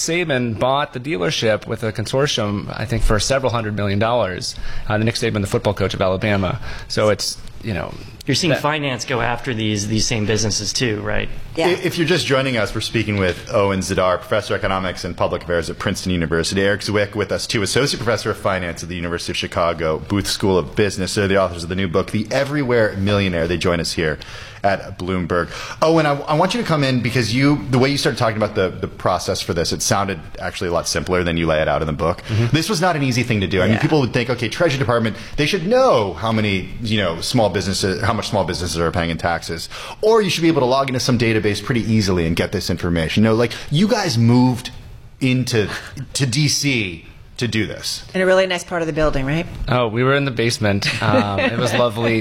Saban bought the dealership with a consortium, I think, for several $100 million. The Nick Saban, the football coach of Alabama. So it's, you're seeing finance go after these same businesses too, right? Yeah. If you're just joining us, we're speaking with Owen Zidar, Professor of Economics and Public Affairs at Princeton University. Eric Zwick with us too, Associate Professor of Finance at the University of Chicago, Booth School of Business. They're the authors of the new book, The Everywhere Millionaire. They join us here at Bloomberg. Owen, I want you to come in because the way you started talking about the process for this, it sounded actually a lot simpler than you lay it out in the book. Mm-hmm. This was not an easy thing to do. I mean, people would think, okay, Treasury Department, they should know how many, how much small businesses are paying in taxes. Or you should be able to log into some database pretty easily and get this information. No, like, you guys moved to DC to do this. In a really nice part of the building, right? Oh, we were in the basement. It was lovely.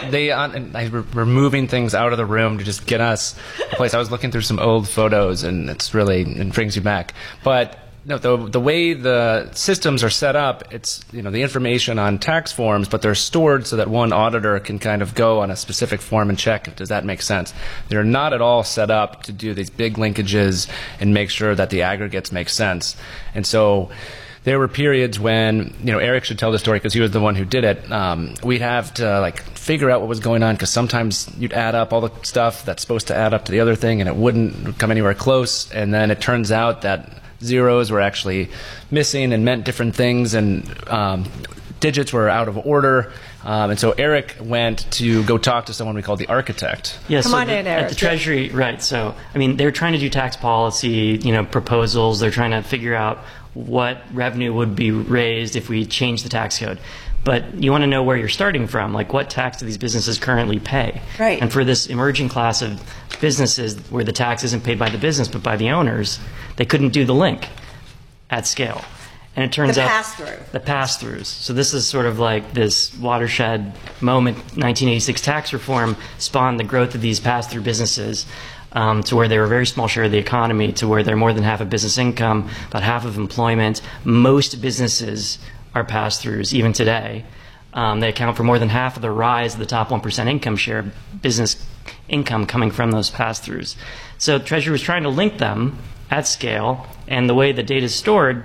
We're moving things out of the room to just get us a place. I was looking through some old photos, and it brings you back. But no, the way the systems are set up, it's the information on tax forms, but they're stored so that one auditor can kind of go on a specific form and check, does that make sense? They're not at all set up to do these big linkages and make sure that the aggregates make sense. And so there were periods when, Eric should tell the story because he was the one who did it. We'd have to figure out what was going on because sometimes you'd add up all the stuff that's supposed to add up to the other thing and it wouldn't come anywhere close. And then it turns out that zeros were actually missing and meant different things, and digits were out of order. And so Eric went to go talk to someone we called the architect. Yeah, Come on in, Eric. At the Treasury, right. So, they're trying to do tax policy, proposals. They're trying to figure out what revenue would be raised if we change the tax code. But you want to know where you're starting from, like what tax do these businesses currently pay? Right. And for this emerging class of businesses where the tax isn't paid by the business but by the owners, they couldn't do the link at scale. And it turns out the pass-throughs. So this is sort of like this watershed moment. 1986 tax reform spawned the growth of these pass-through businesses to where they're a very small share of the economy, to where they're more than half of business income, about half of employment. Most businesses are pass-throughs, even today. They account for more than half of the rise of the top 1% income share, business income coming from those pass-throughs. So Treasury was trying to link them at scale, and the way the data is stored,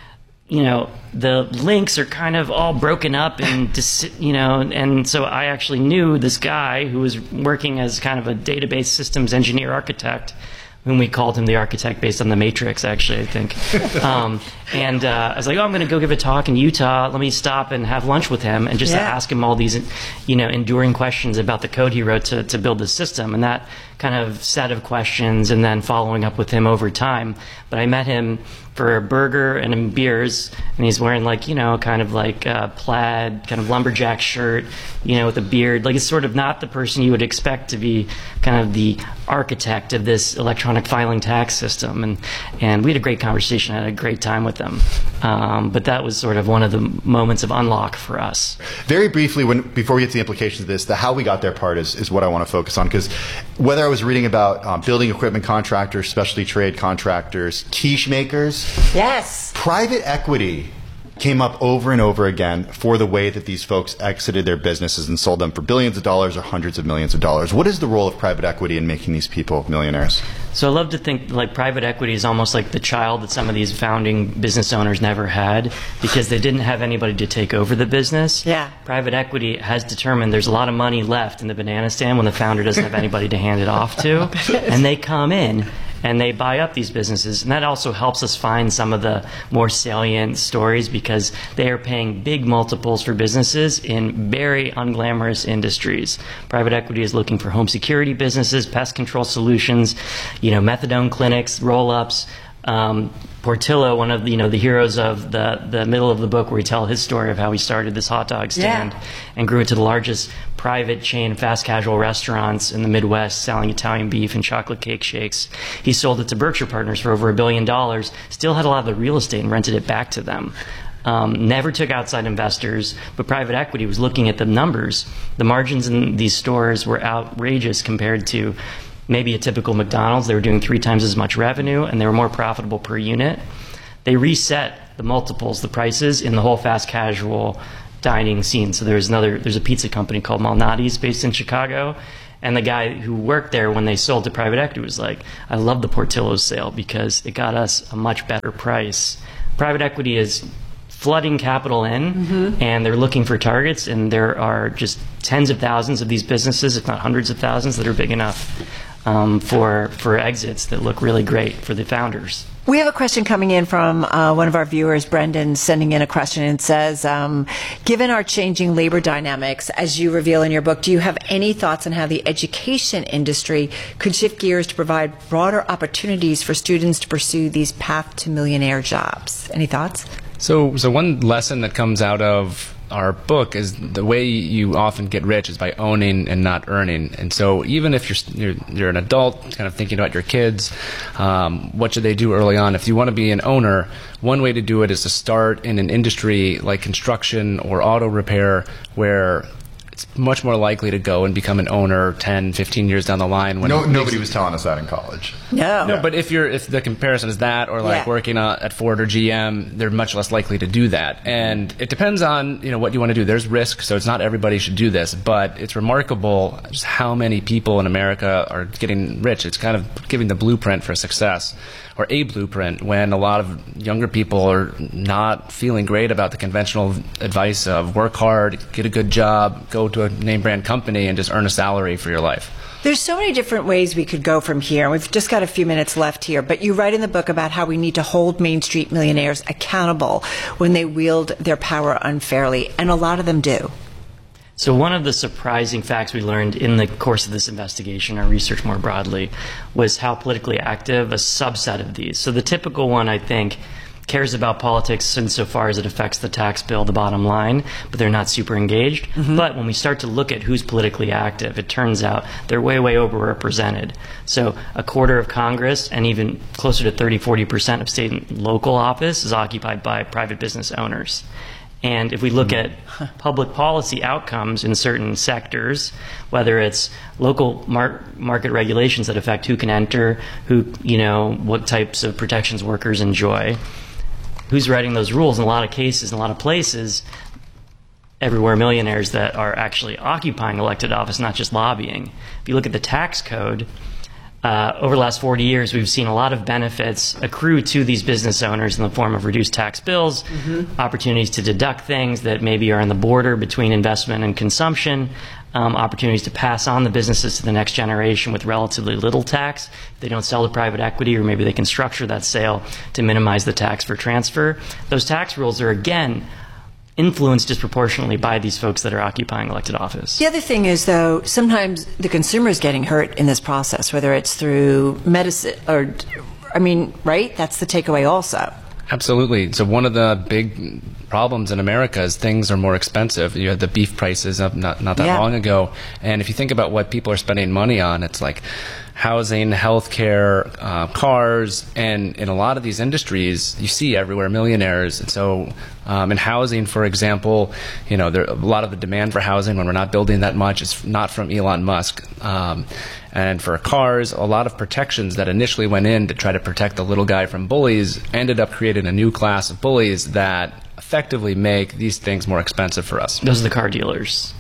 the links are kind of all broken up and, and so I actually knew this guy who was working as kind of a database systems engineer architect, whom we called him the architect based on the Matrix, actually, I think. I was like, I'm going to go give a talk in Utah. Let me stop and have lunch with him and just ask him all these, enduring questions about the code he wrote to build the system. And that kind of set of questions, and then following up with him over time. But I met him for a burger and beers, and he's wearing kind of a plaid, kind of lumberjack shirt, with a beard. It's sort of not the person you would expect to be kind of the architect of this electronic filing tax system. And we had a great conversation. I had a great time with them. But that was sort of one of the moments of unlock for us. Very briefly, before we get to the implications of this, the how we got there part is what I want to focus on, because whether I was reading about building equipment contractors, specialty trade contractors, quiche makers, yes, private equity came up over and over again for the way that these folks exited their businesses and sold them for billions of dollars or hundreds of millions of dollars. What is the role of private equity in making these people millionaires? So I love to think private equity is almost like the child that some of these founding business owners never had because they didn't have anybody to take over the business. Yeah. Private equity has determined there's a lot of money left in the banana stand when the founder doesn't have anybody to hand it off to. And they come in and they buy up these businesses. And that also helps us find some of the more salient stories because they are paying big multiples for businesses in very unglamorous industries. Private equity is looking for home security businesses, pest control solutions, methadone clinics, roll-ups. Portillo, one of the heroes of the middle of the book, where we tell his story of how he started this hot dog stand and grew into the largest private chain of fast casual restaurants in the Midwest, selling Italian beef and chocolate cake shakes. He sold it to Berkshire Partners for over $1 billion, still had a lot of the real estate and rented it back to them. Never took outside investors, but private equity was looking at the numbers. The margins in these stores were outrageous compared to maybe a typical McDonald's. They were doing 3 times as much revenue, and they were more profitable per unit. They reset the multiples, the prices, in the whole fast casual dining scene. So there's a pizza company called Malnati's based in Chicago, And the guy who worked there when they sold to private equity was like, I love the Portillo's sale because it got us a much better price. Private equity is flooding capital in, and they're looking for targets, and there are just tens of thousands of these businesses, if not hundreds of thousands, that are big enough for exits that look really great for the founders. We have a question coming in from one of our viewers, Brendan, sending in a question and says, given our changing labor dynamics, as you reveal in your book, do you have any thoughts on how the education industry could shift gears to provide broader opportunities for students to pursue these path to millionaire jobs? Any thoughts? So one lesson that comes out of our book is the way you often get rich is by owning and not earning. And so even if you're an adult kind of thinking about your kids, what should they do early on? If you want to be an owner, one way to do it is to start in an industry like construction or auto repair, where it's much more likely to go and become an owner 10, 15 years down the line. When nobody was telling us that in college. No, but if the comparison is that, or like working at Ford or GM, they're much less likely to do that. And it depends on what you want to do. There's risk, so it's not everybody should do this. But it's remarkable just how many people in America are getting rich. It's kind of giving the blueprint for success, or a blueprint, when a lot of younger people are not feeling great about the conventional advice of work hard, get a good job, go to a name brand company, and just earn a salary for your life. There's so many different ways we could go from here. We've just got a few minutes left here, but you write in the book about how we need to hold Main Street millionaires accountable when they wield their power unfairly, and a lot of them do. So one of the surprising facts we learned in the course of this investigation, our research more broadly, was how politically active a subset of these. So the typical one, I think, cares about politics insofar as it affects the tax bill, the bottom line, but they're not super engaged. But when we start to look at who's politically active, it turns out they're way, way overrepresented. So a quarter of Congress and even closer to 30-40% of state and local office is occupied by private business owners. And if we look at public policy outcomes in certain sectors, whether it's local market regulations that affect who can enter, what types of protections workers enjoy, who's writing those rules, in a lot of cases, in a lot of places, everywhere millionaires that are actually occupying elected office, not just lobbying. If you look at the tax code, over the last 40 years, we've seen a lot of benefits accrue to these business owners in the form of reduced tax bills, opportunities to deduct things that maybe are on the border between investment and consumption, opportunities to pass on the businesses to the next generation with relatively little tax. They don't sell to private equity, or maybe they can structure that sale to minimize the tax for transfer. Those tax rules are, again, influenced disproportionately by these folks that are occupying elected office. The other thing is, though, sometimes the consumer is getting hurt in this process, whether it's through medicine or, right? That's the takeaway also. Absolutely. So one of the big problems in America is things are more expensive. You had the beef prices up not that long ago. And if you think about what people are spending money on, it's like housing, healthcare, cars, and in a lot of these industries, you see everywhere millionaires. And so in housing, for example, a lot of the demand for housing, when we're not building that much, is not from Elon Musk. And for cars, a lot of protections that initially went in to try to protect the little guy from bullies ended up creating a new class of bullies that effectively make these things more expensive for us. Those are the car dealers.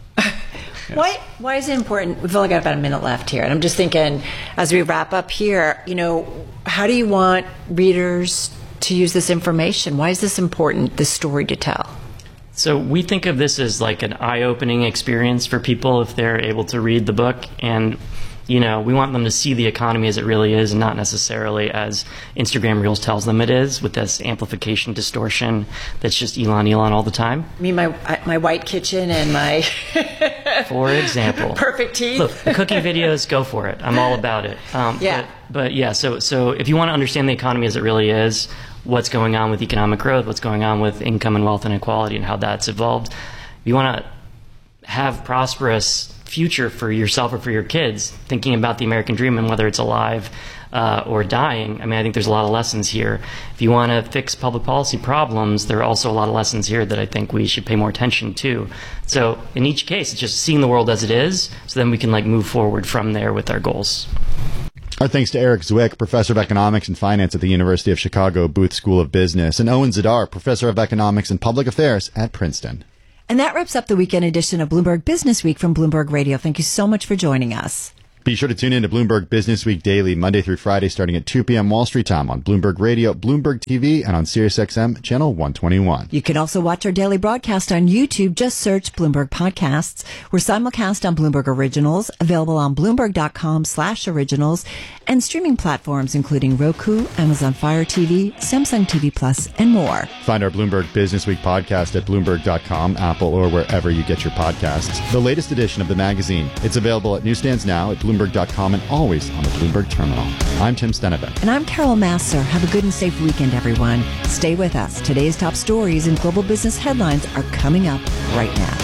Why is it important? We've only got about a minute left here, and I'm just thinking, as we wrap up here, how do you want readers to use this information? Why is this important, this story to tell? So we think of this as like an eye-opening experience for people if they're able to read the book, and we want them to see the economy as it really is, and not necessarily as Instagram Reels tells them it is, with this amplification distortion that's just Elon all the time. I mean, my white kitchen and my for example, perfect teeth. Look, the cooking videos, go for it. I'm all about it. But yeah. So if you want to understand the economy as it really is, what's going on with economic growth, what's going on with income and wealth inequality, and how that's evolved, if you want to have prosperous future for yourself or for your kids, thinking about the American dream and whether it's alive or dying, I think there's a lot of lessons here. If you want to fix public policy problems, there are also a lot of lessons here that I think we should pay more attention to. So in each case, it's just seeing the world as it is, so then we can move forward from there with our goals. Our thanks to Eric Zwick, Professor of Economics and Finance at the University of Chicago Booth School of Business, and Owen Zidar, Professor of Economics and Public Affairs at Princeton. And that wraps up the weekend edition of Bloomberg Business Week from Bloomberg Radio. Thank you so much for joining us. Be sure to tune in to Bloomberg Business Week daily, Monday through Friday, starting at 2 p.m. Wall Street time on Bloomberg Radio, Bloomberg TV, and on SiriusXM Channel 121. You can also watch our daily broadcast on YouTube. Just search Bloomberg Podcasts. We're simulcast on Bloomberg Originals, available on Bloomberg.com/originals, and streaming platforms including Roku, Amazon Fire TV, Samsung TV Plus, and more. Find our Bloomberg Business Week podcast at Bloomberg.com, Apple, or wherever you get your podcasts. The latest edition of the magazine. It's available at newsstands now at Bloomberg.com and always on the Bloomberg terminal. I'm Tim Stenevik. And I'm Carol Masser. Have a good and safe weekend, everyone. Stay with us. Today's top stories and global business headlines are coming up right now.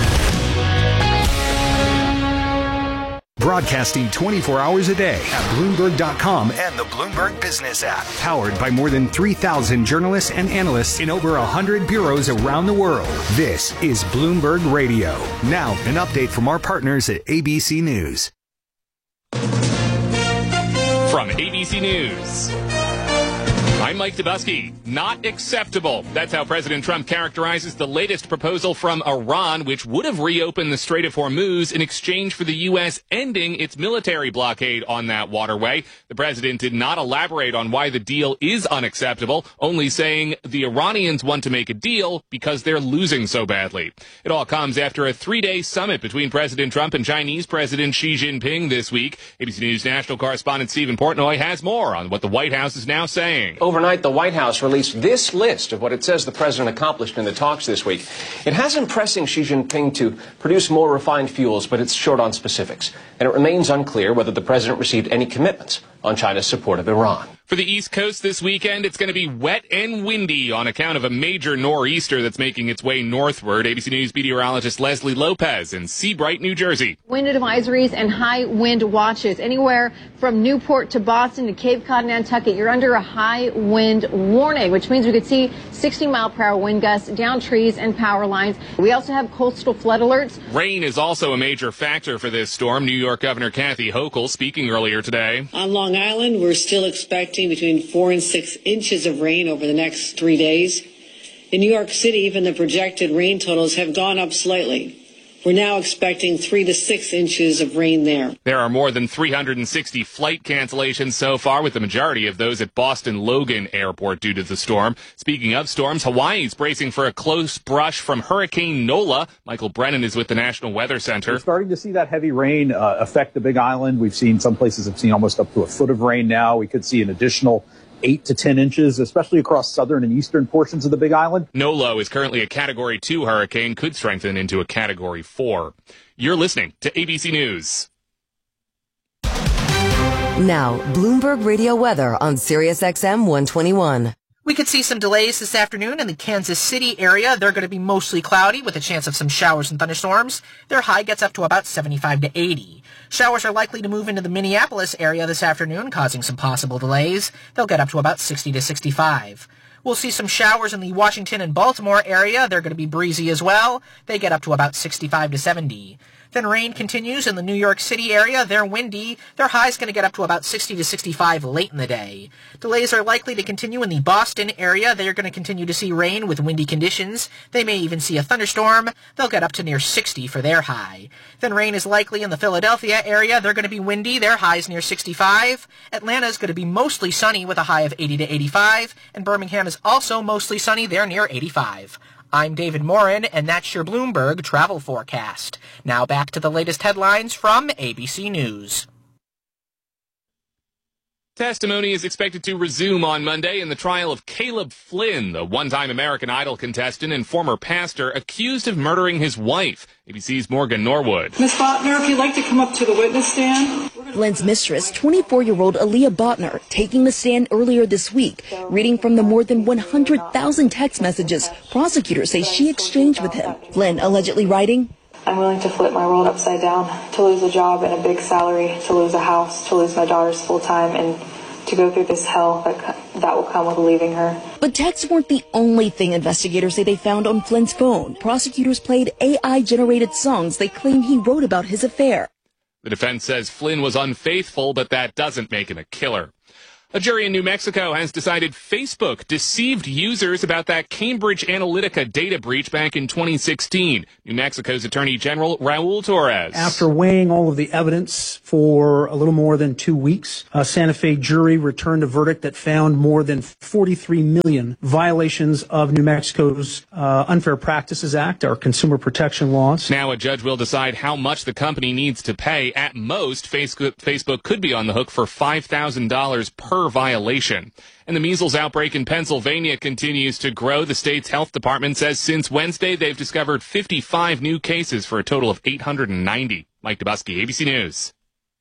Broadcasting 24 hours a day at Bloomberg.com and the Bloomberg Business app. Powered by more than 3,000 journalists and analysts in over 100 bureaus around the world. This is Bloomberg Radio. Now, an update from our partners at ABC News. From ABC News, I'm Mike Dubusky. Not acceptable. That's how President Trump characterizes the latest proposal from Iran, which would have reopened the Strait of Hormuz in exchange for the U.S. ending its military blockade on that waterway. The president did not elaborate on why the deal is unacceptable, only saying the Iranians want to make a deal because they're losing so badly. It all comes after a 3-day summit between President Trump and Chinese President Xi Jinping this week. ABC News national correspondent Stephen Portnoy has more on what the White House is now saying. Overnight, the White House released this list of what it says the president accomplished in the talks this week. It has him pressing Xi Jinping to produce more refined fuels, but it's short on specifics. And it remains unclear whether the president received any commitments on China's support of Iran. For the East Coast this weekend, it's going to be wet and windy on account of a major nor'easter that's making its way northward. ABC News meteorologist Leslie Lopez in Seabright, New Jersey. Wind advisories and high wind watches. Anywhere from Newport to Boston to Cape Cod, Nantucket, you're under a high wind warning, which means we could see 60-mile-per-hour wind gusts down trees and power lines. We also have coastal flood alerts. Rain is also a major factor for this storm. New York Governor Kathy Hochul speaking earlier today. On Long Island, we're still expecting between 4 and 6 inches of rain over the next 3 days. In New York City, even the projected rain totals have gone up slightly. We're now expecting 3 to 6 inches of rain there. There are more than 360 flight cancellations so far, with the majority of those at Boston Logan Airport due to the storm. Speaking of storms, Hawaii's bracing for a close brush from Hurricane Nola. Michael Brennan is with the National Weather Center. We're starting to see that heavy rain affect the Big Island. We've seen some places have seen almost up to a foot of rain now. We could see an additional 8 to 10 inches, especially across southern and eastern portions of the Big Island. Nolo is currently a Category 2 hurricane, could strengthen into a Category 4. You're listening to ABC News. Now, Bloomberg Radio weather on SiriusXM 121. We could see some delays this afternoon in the Kansas City area. They're going to be mostly cloudy with a chance of some showers and thunderstorms. Their high gets up to about 75 to 80. Showers are likely to move into the Minneapolis area this afternoon, causing some possible delays. They'll get up to about 60 to 65. We'll see some showers in the Washington and Baltimore area. They're going to be breezy as well. They get up to about 65 to 70. Then rain continues in the New York City area. They're windy. Their high's going to get up to about 60 to 65 late in the day. Delays are likely to continue in the Boston area. They are going to continue to see rain with windy conditions. They may even see a thunderstorm. They'll get up to near 60 for their high. Then rain is likely in the Philadelphia area. They're going to be windy. Their high's near 65. Atlanta's going to be mostly sunny with a high of 80 to 85. And Birmingham is also mostly sunny. They're near 85. I'm David Morin, and that's your Bloomberg travel forecast. Now back to the latest headlines from ABC News. Testimony is expected to resume on Monday in the trial of Caleb Flynn, the one-time American Idol contestant and former pastor accused of murdering his wife. ABC's Morgan Norwood. Ms. Botner, if you'd like to come up to the witness stand. Flynn's mistress, 24-year-old Aaliyah Botner, taking the stand earlier this week, reading from the more than 100,000 text messages prosecutors say she exchanged with him. Flynn allegedly writing, I'm willing to flip my world upside down, to lose a job and a big salary, to lose a house, to lose my daughter's full time, and to go through this hell that will come with leaving her. But texts weren't the only thing investigators say they found on Flynn's phone. Prosecutors played AI-generated songs they claim he wrote about his affair. The defense says Flynn was unfaithful, but that doesn't make him a killer. A jury in New Mexico has decided Facebook deceived users about that Cambridge Analytica data breach back in 2016. New Mexico's Attorney General Raul Torres. After weighing all of the evidence for a little more than 2 weeks, a Santa Fe jury returned a verdict that found more than 43 million violations of New Mexico's Unfair Practices Act, our consumer protection laws. Now a judge will decide how much the company needs to pay. At most, Facebook could be on the hook for $5,000 per violation. And the measles outbreak in Pennsylvania continues to grow. The state's health department says since Wednesday, they've discovered 55 new cases for a total of 890. Mike Dubusky, ABC News.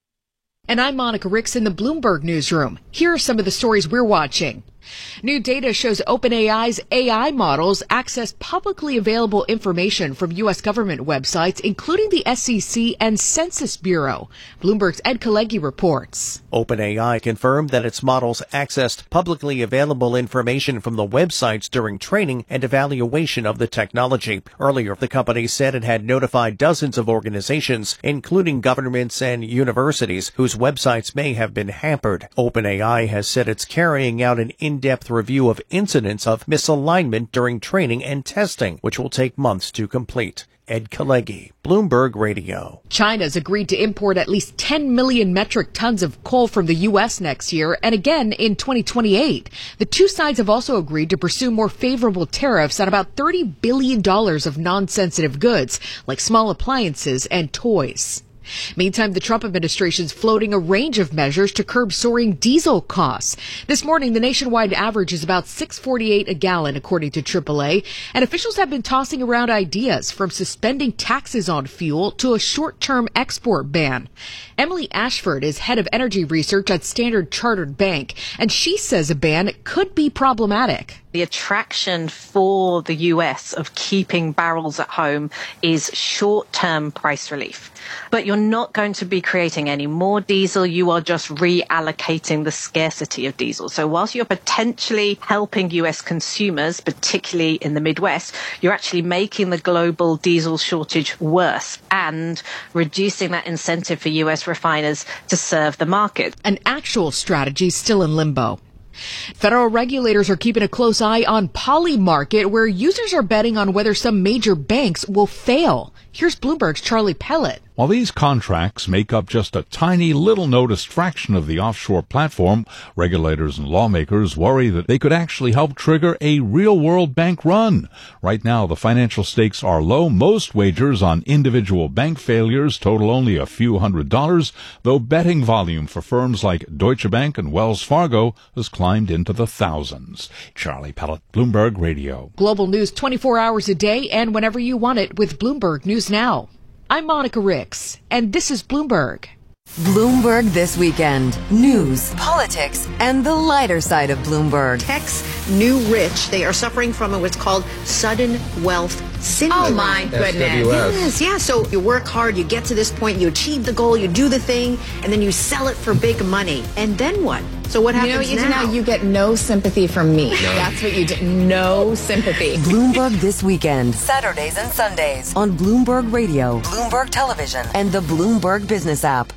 And I'm Monica Ricks in the Bloomberg Newsroom. Here are some of the stories we're watching. New data shows OpenAI's AI models access publicly available information from U.S. government websites, including the SEC and Census Bureau. Bloomberg's Ed Kalegi reports. OpenAI confirmed that its models accessed publicly available information from the websites during training and evaluation of the technology. Earlier, the company said it had notified dozens of organizations, including governments and universities, whose websites may have been hampered. OpenAI has said it's carrying out an in-depth review of incidents of misalignment during training and testing, which will take months to complete. Ed Kalegi, Bloomberg Radio. China's agreed to import at least 10 million metric tons of coal from the U.S. next year and again in 2028. The two sides have also agreed to pursue more favorable tariffs on about $30 billion of non-sensitive goods, like small appliances and toys. Meantime, the Trump administration's floating a range of measures to curb soaring diesel costs. This morning, the nationwide average is about $6.48 a gallon, according to AAA, and officials have been tossing around ideas from suspending taxes on fuel to a short-term export ban. Emily Ashford is head of energy research at Standard Chartered Bank, and she says a ban could be problematic. The attraction for the US of keeping barrels at home is short-term price relief. But you're not going to be creating any more diesel. You are just reallocating the scarcity of diesel. So whilst you're potentially helping US consumers, particularly in the Midwest, you're actually making the global diesel shortage worse and reducing that incentive for US refiners to serve the market. An actual strategy still in limbo. Federal regulators are keeping a close eye on Polymarket, where users are betting on whether some major banks will fail. Here's Bloomberg's Charlie Pellet. While these contracts make up just a tiny little noticed fraction of the offshore platform, regulators and lawmakers worry that they could actually help trigger a real-world bank run. Right now, the financial stakes are low. Most wagers on individual bank failures total only a few $100s, though betting volume for firms like Deutsche Bank and Wells Fargo has climbed into the thousands. Charlie Pellet, Bloomberg Radio. Global news 24 hours a day and whenever you want it with Bloomberg News Now. I'm Monica Ricks, and this is Bloomberg. Bloomberg This Weekend. News, politics, and the lighter side of Bloomberg. Tech's new rich. They are suffering from what's called sudden wealth syndrome. Oh, my goodness. Yes. So you work hard, you get to this point, you achieve the goal, you do the thing, and then you sell it for big money. And then what? So what happens now? You know what you do now? You get no sympathy from me. No. That's what you do. No sympathy. Bloomberg This Weekend. Saturdays and Sundays on Bloomberg Radio, Bloomberg Television, and the Bloomberg Business app.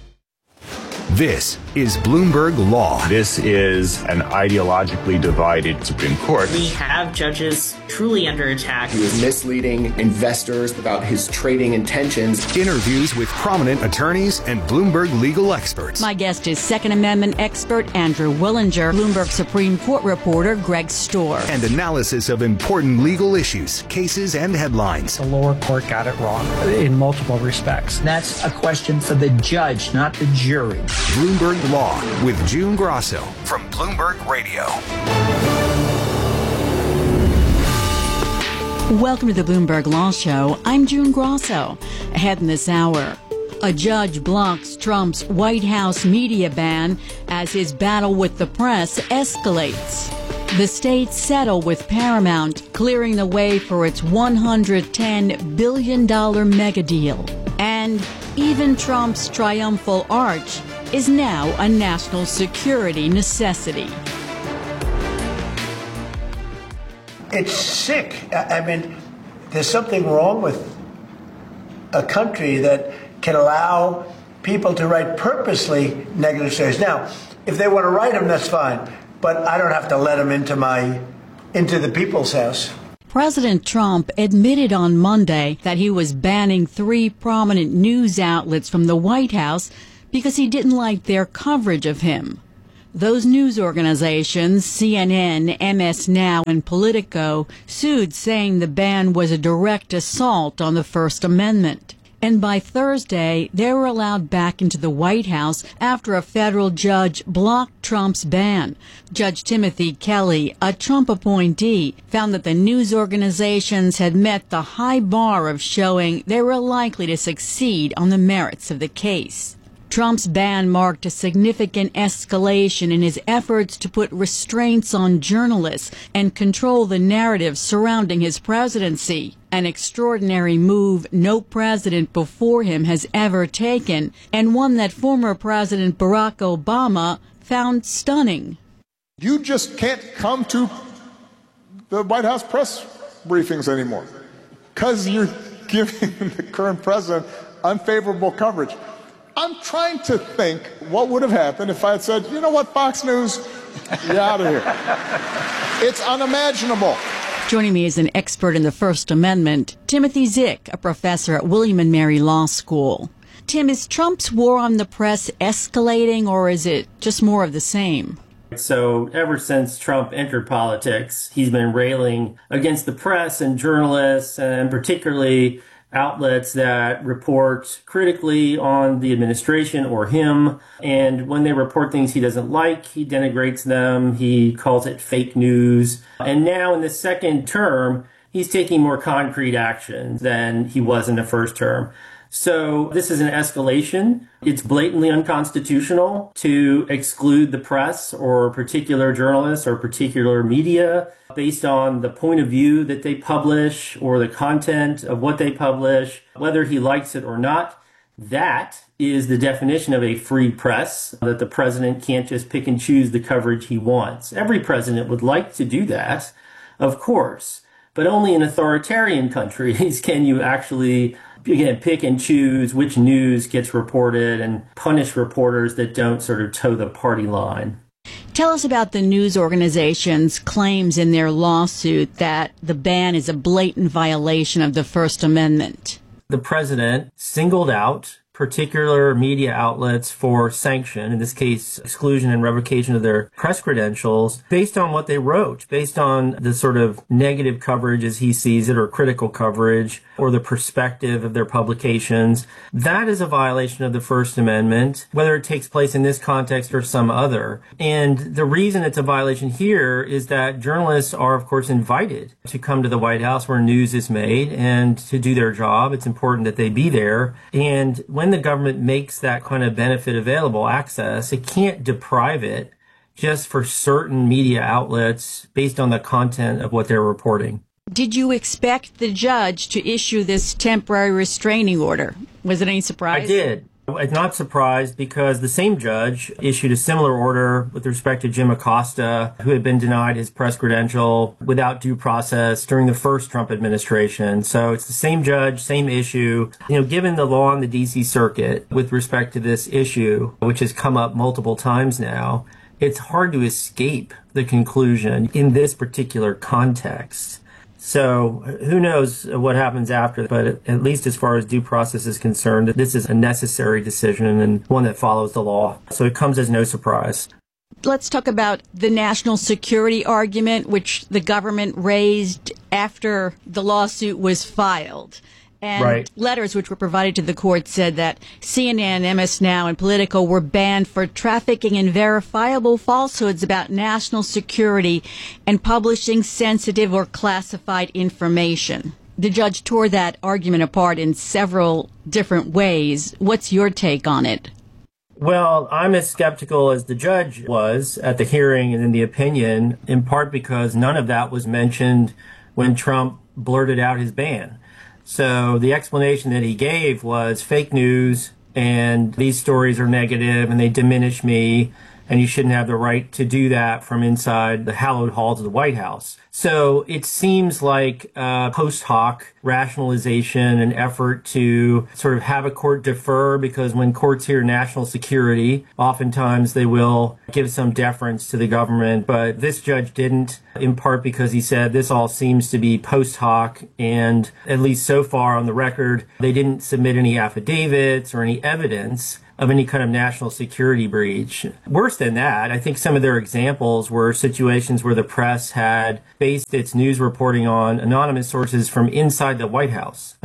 This is Bloomberg Law. This is an ideologically divided Supreme Court. We have judges truly under attack. He was misleading investors about his trading intentions. Interviews with prominent attorneys and Bloomberg legal experts. My guest is Second Amendment expert Andrew Willinger, Bloomberg Supreme Court reporter Greg Storr. And analysis of important legal issues, cases, and headlines. The lower court got it wrong in multiple respects. That's a question for the judge, not the jury. Bloomberg Law with June Grosso from Bloomberg Radio. Welcome to the Bloomberg Law Show. I'm June Grosso. Ahead in this hour, a judge blocks Trump's White House media ban as his battle with the press escalates. The states settle with Paramount, clearing the way for its $110 billion mega deal. And even Trump's triumphal arch is now a national security necessity. It's sick. I mean, there's something wrong with a country that can allow people to write purposely negative stories. Now, If they want to write them, that's fine. But I don't have to let them into the people's house. President Trump admitted on Monday that he was banning 3 prominent news outlets from the White House because he didn't like their coverage of him. Those news organizations, CNN, MS Now, and Politico, sued saying the ban was a direct assault on the First Amendment. And by Thursday, they were allowed back into the White House after a federal judge blocked Trump's ban. Judge Timothy Kelly, a Trump appointee, found that the news organizations had met the high bar of showing they were likely to succeed on the merits of the case. Trump's ban marked a significant escalation in his efforts to put restraints on journalists and control the narrative surrounding his presidency, an extraordinary move no president before him has ever taken, and one that former President Barack Obama found stunning. You just can't come to the White House press briefings anymore because you're giving the current president unfavorable coverage. I'm trying to think what would have happened if I had said, you know what, Fox News, you're out of here. It's unimaginable. Joining me is an expert in the First Amendment, Timothy Zick, a professor at William & Mary Law School. Tim, is Trump's war on the press escalating, or is it just more of the same? So ever since Trump entered politics, he's been railing against the press and journalists, and particularly outlets that report critically on the administration or him. And when they report things he doesn't like, he denigrates them. He calls it fake news. And now in the second term, he's taking more concrete action than he was in the first term. So this is an escalation. It's blatantly unconstitutional to exclude the press or particular journalists or particular media based on the point of view that they publish or the content of what they publish, whether he likes it or not. That is the definition of a free press, that the president can't just pick and choose the coverage he wants. Every president would like to do that, of course, but only in authoritarian countries can you actually pick and choose which news gets reported and punish reporters that don't sort of toe the party line. Tell us about the news organization's claims in their lawsuit that the ban is a blatant violation of the First Amendment. The president singled out particular media outlets for sanction, in this case, exclusion and revocation of their press credentials, based on what they wrote, based on the sort of negative coverage as he sees it, or critical coverage, or the perspective of their publications. That is a violation of the First Amendment, whether it takes place in this context or some other. And the reason it's a violation here is that journalists are, of course, invited to come to the White House where news is made and to do their job. It's important that they be there. And when the government makes that kind of benefit available, access, it can't deprive it just for certain media outlets based on the content of what they're reporting. Did you expect the judge to issue this temporary restraining order? Was it any surprise? I did. I'm not surprised because the same judge issued a similar order with respect to Jim Acosta, who had been denied his press credential without due process during the first Trump administration. So it's the same judge, same issue. You know, given the law in the D.C. Circuit with respect to this issue, which has come up multiple times now, it's hard to escape the conclusion in this particular context. So who knows what happens after, but at least as far as due process is concerned, this is a necessary decision and one that follows the law. So it comes as no surprise. Let's talk about the national security argument, which the government raised after the lawsuit was filed. And right. Letters which were provided to the court said that CNN, MS Now, and Politico were banned for trafficking in verifiable falsehoods about national security and publishing sensitive or classified information. The judge tore that argument apart in several different ways. What's your take on it? Well, I'm as skeptical as the judge was at the hearing and in the opinion, in part because none of that was mentioned when Trump blurted out his ban. So the explanation that he gave was fake news and these stories are negative and they diminish me and you shouldn't have the right to do that from inside the hallowed halls of the White House. So it seems like a post hoc rationalization, an effort to sort of have a court defer, because when courts hear national security, oftentimes they will give some deference to the government. But this judge didn't, in part because he said this all seems to be post hoc, and at least so far on the record, they didn't submit any affidavits or any evidence of any kind of national security breach. Worse than that, I think some of their examples were situations where the press had based its news reporting on anonymous sources from inside the White House.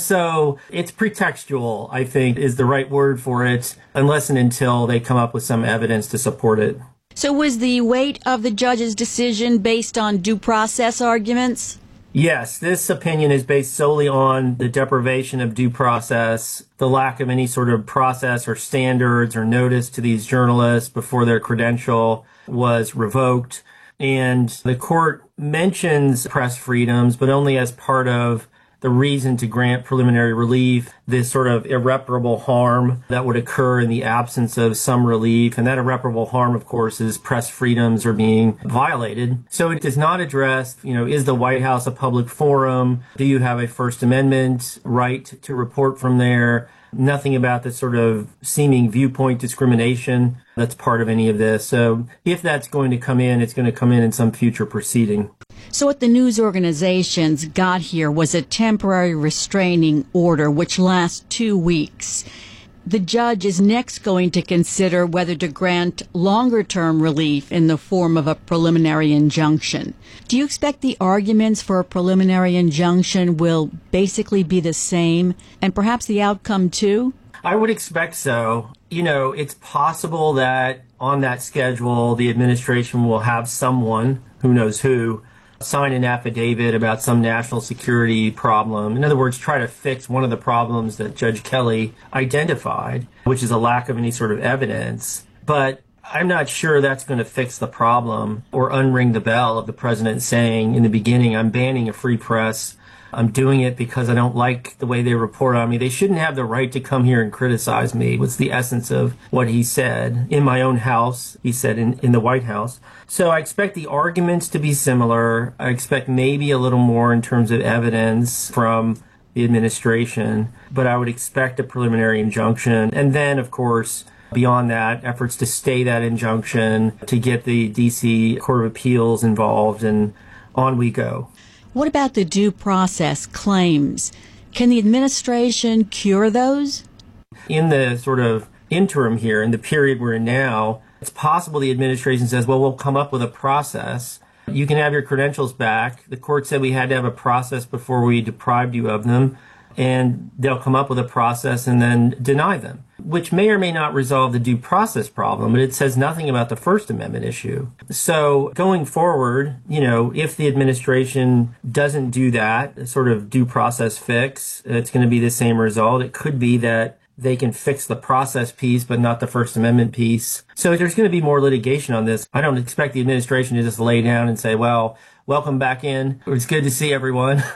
So it's pretextual, I think, is the right word for it, unless and until they come up with some evidence to support it. So was the weight of the judge's decision based on due process arguments? Yes, this opinion is based solely on the deprivation of due process, the lack of any sort of process or standards or notice to these journalists before their credential was revoked. And the court mentions press freedoms, but only as part of the reason to grant preliminary relief, this sort of irreparable harm that would occur in the absence of some relief. And that irreparable harm, of course, is press freedoms are being violated. So it does not address, is the White House a public forum? Do you have a First Amendment right to report from there? Nothing about the sort of seeming viewpoint discrimination that's part of any of this. So if that's going to come in, it's going to come in some future proceeding. So what the news organizations got here was a temporary restraining order, which lasts 2 weeks. The judge is next going to consider whether to grant longer-term relief in the form of a preliminary injunction. Do you expect the arguments for a preliminary injunction will basically be the same, and perhaps the outcome too? I would expect so. It's possible that on that schedule, the administration will have someone, who knows who, sign an affidavit about some national security problem. In other words, try to fix one of the problems that Judge Kelly identified, which is a lack of any sort of evidence. But I'm not sure that's going to fix the problem or unring the bell of the president saying in the beginning, I'm banning a free press. I'm doing it because I don't like the way they report on me. They shouldn't have the right to come here and criticize me. What's the essence of what he said in my own house, he said in the White House. So I expect the arguments to be similar. I expect maybe a little more in terms of evidence from the administration, but I would expect a preliminary injunction. And then, of course, beyond that, efforts to stay that injunction, to get the D.C. Court of Appeals involved, and on we go. What about the due process claims? Can the administration cure those? In the sort of interim here, in the period we're in now, it's possible the administration says, well, we'll come up with a process. You can have your credentials back. The court said we had to have a process before we deprived you of them. And they'll come up with a process and then deny them, which may or may not resolve the due process problem, but it says nothing about the First Amendment issue. So going forward, if the administration doesn't do that sort of due process fix, it's going to be the same result. It could be that they can fix the process piece, but not the First Amendment piece. So there's going to be more litigation on this. I don't expect the administration to just lay down and say, well, welcome back in. It's good to see everyone.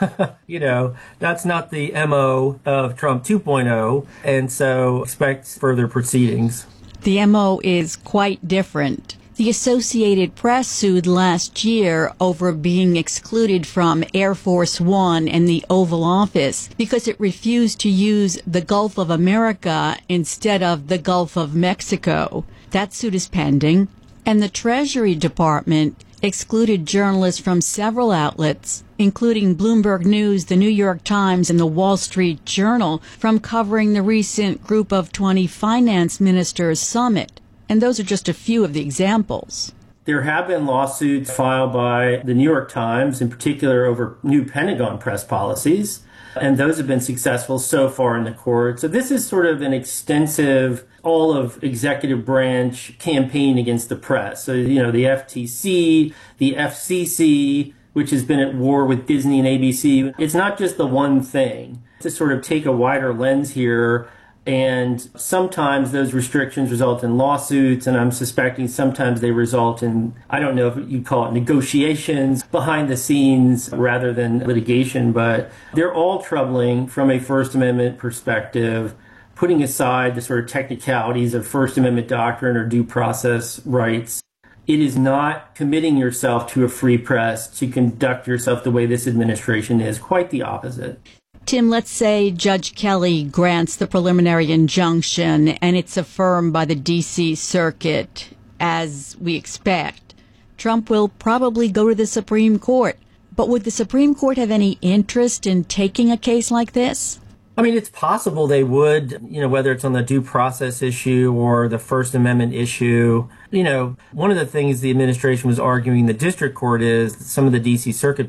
That's not the MO of Trump 2.0. And so expect further proceedings. The MO is quite different. The Associated Press sued last year over being excluded from Air Force One and the Oval Office because it refused to use the Gulf of America instead of the Gulf of Mexico. That suit is pending. And the Treasury Department excluded journalists from several outlets, including Bloomberg News, the New York Times, and the Wall Street Journal, from covering the recent Group of 20 Finance Ministers Summit. And those are just a few of the examples. There have been lawsuits filed by the New York Times, in particular over new Pentagon press policies, and those have been successful so far in the court. So this is sort of an extensive, all of executive branch campaign against the press. So, the FTC, the FCC, which has been at war with Disney and ABC. It's not just the one thing. To sort of take a wider lens here, and sometimes those restrictions result in lawsuits, and I'm suspecting sometimes they result in, I don't know if you'd call it negotiations behind the scenes rather than litigation, but they're all troubling from a First Amendment perspective. putting aside the sort of technicalities of First Amendment doctrine or due process rights, it is not committing yourself to a free press to conduct yourself the way this administration is. Quite the opposite. Tim, let's say Judge Kelly grants the preliminary injunction and it's affirmed by the D.C. Circuit, as we expect. Trump will probably go to the Supreme Court. But would the Supreme Court have any interest in taking a case like this? I mean, it's possible they would, whether it's on the due process issue or the First Amendment issue. One of the things the administration was arguing in the district court is some of the D.C. Circuit